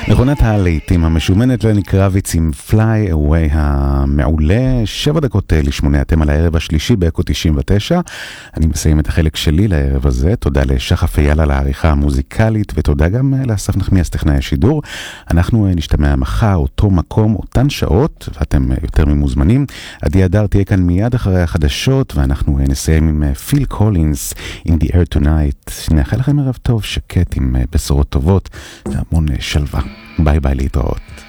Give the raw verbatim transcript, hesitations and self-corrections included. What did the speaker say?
מכונת הלהיטים המשומנת לני קרביץ עם Fly Away המעולה, שבע דקות לשמונה, אתם על הערב השלישי באקו תשעים ותשע. אני מסיים את החלק שלי לערב הזה, תודה לשחף אייל על העריכה המוזיקלית, ותודה גם לאסף נחמיאס טכנאי השידור. אנחנו נשתמע מחר, אותו מקום, אותן שעות, ואתם יותר ממוזמנים. עדי אדר תהיה כאן מיד אחרי החדשות, ואנחנו נסיים עם פיל קולינס, In the Air Tonight. נאחל לכם ערב טוב, שקט עם בשורות טובות, והמון שלווה. ביי ביי, להתראות.